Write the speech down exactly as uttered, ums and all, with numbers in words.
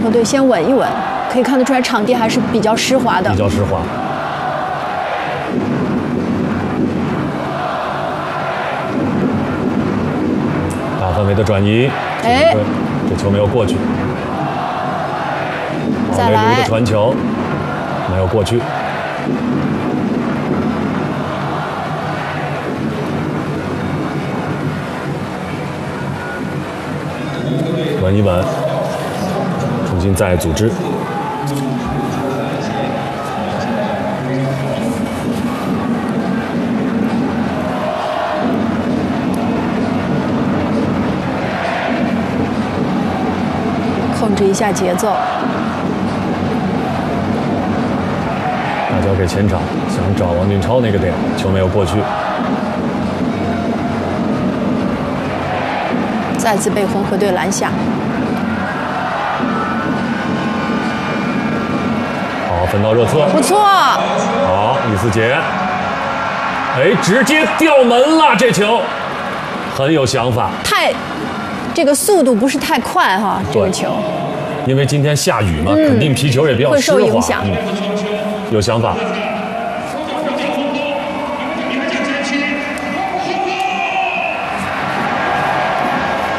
河队先稳一稳，可以看得出来场地还是比较湿滑的。 比较湿滑。大范围的转移， 哎， 这球没有过去。 再来王维儒的传球没有过去。稳一稳，重新再组织。 控制一下节奏。 大交给前场，想找王俊超那个点，球没有过去。 再次被红河队拦下。 好，分到热刺， 不错。 好，李思杰，哎，直接掉门了，这球很有想法。 太，这个速度不是太快哈，这个球。 因为今天下雨嘛，嗯、肯定皮球也比较湿滑， 会受影响。 嗯，有想法。